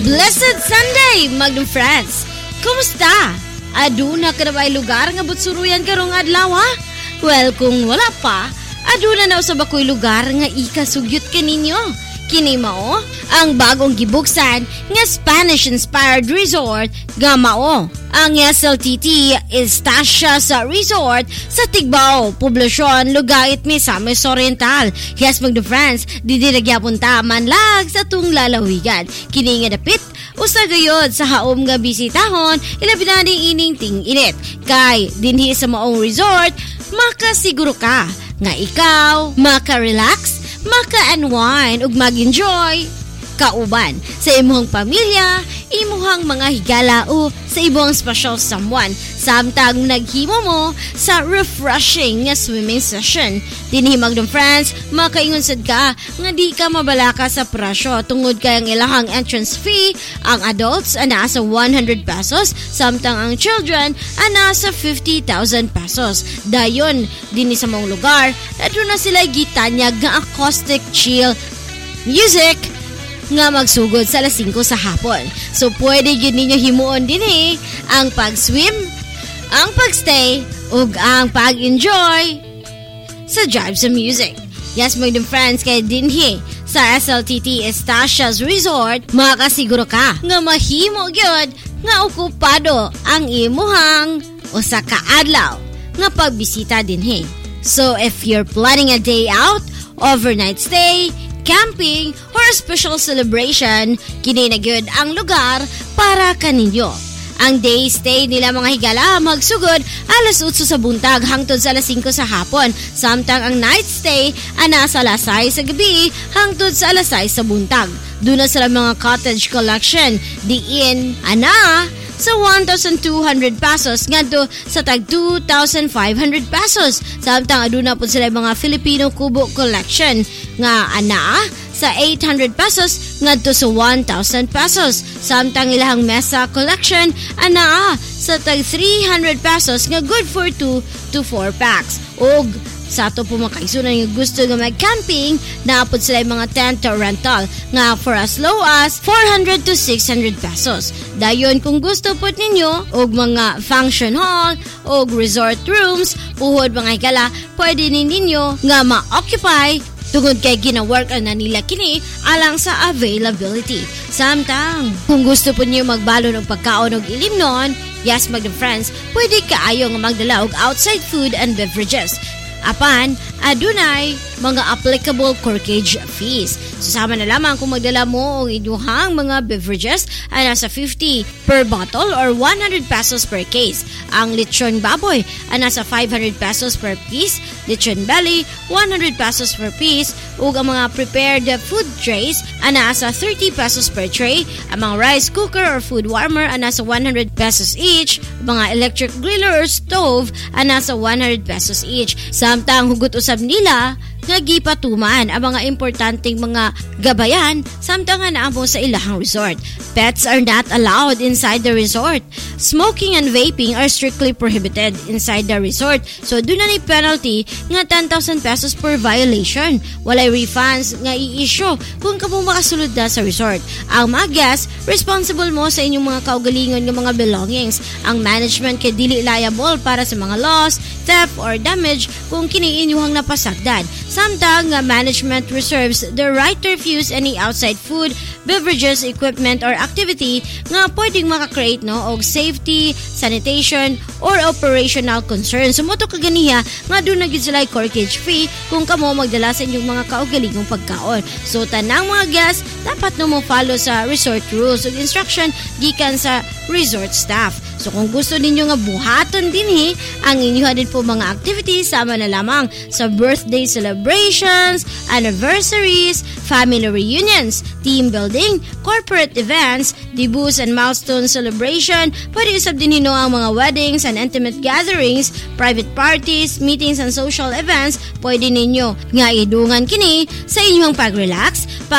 Blessed Sunday, Magdong friends! Kumusta? Aduna ka na ba'y lugar nga butsuruyan karong adlaw ha? Well, kung wala pa, aduna na sa bakoy lugar nga ikasugyot ka ninyo. Kini mao ang bagong gibuksan nga Spanish-inspired resort nga mao ang SLTT Estancia sa resort sa Tigbao, poblasyon Lugait, Misamis Oriental. Yes, Magdong friends, di nagyapunta manlag sa tung lalawigan. Kini nga dapit usa gayod sa haom nga bisitahon ilabi na ni ining ting-init. Kay dinhi sa maong resort, makasiguro ka nga ikaw maka-relax, maka-unwind ug mag-enjoy kauban sa imong pamilya, imuhang mga higala o sa ibong special someone samtang naghimo mo sa refreshing nga swimming session. Dinhi Magdong friends, makaingon sad ka nga di ka mabalaka sa presyo tungod kay ang ilahang entrance fee. Ang adults ana sa 100 pesos samtang ang children ana sa 50,000 pesos. Dayon dinhi sa mong lugar, aduna sila gitanyag nga acoustic chill music nga magsugod sa alas 5 sa hapon. So, pwede yun ninyo himuon din ang pag-swim, ang pag-stay, ug ang pag-enjoy sa Drive sa Music. Yes, Magdong friends, kaya dinhi sa SLTT Estacia's Resort, makasiguro ka nga mahimo gyud nga okupado ang imuhang usa ka adlaw nga pagbisita dinhi. So, if you're planning a day out, overnight stay, camping, or special celebration, kini na gyud ang lugar para kaninyo. Ang day stay nila mga higala magsugod alas 8 sa buntag hangtod sa alas 5 sa hapon, samtang ang night stay ana sa alas 6 sa gabi hangtod sa alas 6 sa buntag. Duna sila mga cottage collection diin ana sa 1,200 pesos ngadto sa tag 2,500 pesos. Samtang aduna po sila mga Filipino Kubo collection nga ana sa 800 pesos ngadto sa 1,000 pesos. Samtang ilahang mesa collection ana sa tag 300 pesos nga good for 2 to 4 packs. Og sa ato po mga kaisunan nga gusto nga mag-camping, naapod sila yung mga tent rental nga for as low as 400 to 600 pesos. Dayon kung gusto po ninyo og mga function hall og resort rooms, puhod mga higala, pwede ninyo nga ma-occupy tungod kay gina-work na nila kini alang sa availability. Samtang kung gusto po niyo magbalon og pagkaon og ilimnon, yes Magdong friends, pwede kaayo nga magdala og outside food and beverages. Apan, adunay mga applicable corkage fees. Susama na lamang kung magdala mo ang inyuhang mga beverages ay nasa 50 per bottle or 100 pesos per case. Ang lechon baboy ay nasa 500 pesos per piece, lechon belly 100 pesos per piece, ug ang mga prepared food trays ay nasa 30 pesos per tray. Ang mga rice cooker or food warmer ay nasa 100 pesos each. Mga electric griller or stove ay nasa 100 pesos each. Samtang hugot usab nila nga gipatuman ang mga importanteng mga gabayan samtang nga naamo sa ilahang resort. Pets are not allowed inside the resort. Smoking and vaping are strictly prohibited inside the resort. So doon na ni penalty nga 10,000 pesos per violation. Walay refunds nga i-issue kung kamo makasulod na sa resort. Ang mga guests, responsible mo sa inyong mga kaugalingon ng mga belongings. Ang management kay dili liable para sa mga loss, theft or damage kung kini inyuhang napasagdan. Samtang management reserves the right to refuse any outside food, beverages, equipment, or activity nga pwedeng makakreate og safety, sanitation, or operational concerns. Sumoto kaganiya nga doon na gid sila corkage fee kung kamo magdala sa inyong mga kaugalingong pagkaon. So tanang mga guests, dapat no mo follow sa resort rules ug instruction gikan sa resort staff. So kung gusto ninyo nga buhaton dinhi ang inyong din po mga activities, sama na lamang sa birthday celebrations, anniversaries, family reunions, team building, corporate events, debuts and milestone celebration, pwede usab din hino ang mga weddings and intimate gatherings, private parties, meetings and social events, pwede ninyo nga idungan kini sa inyong pag-relax,